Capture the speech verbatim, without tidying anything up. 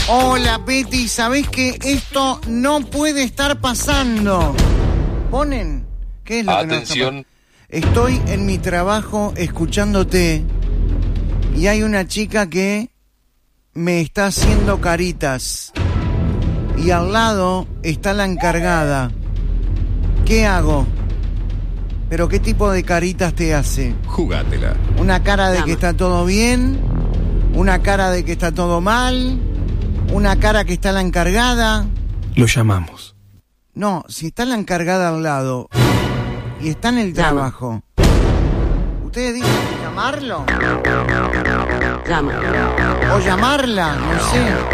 Hola, Betty, ¿sabés que esto no puede estar pasando? ¿Ponen? ¿Qué es lo Atención. que no Estoy en mi trabajo escuchándote y hay una chica que me está haciendo caritas y al lado está la encargada. ¿Qué hago? ¿Pero qué tipo de caritas te hace? Jugátela. ¿Una cara de Llama. que está todo bien? ¿Una cara de que está todo mal? ¿Una cara que está la encargada? Lo llamamos. No, si está la encargada al lado y está en el Llama. trabajo, ¿ustedes dicen llamarlo? Llama. ¿O llamarla? No sé.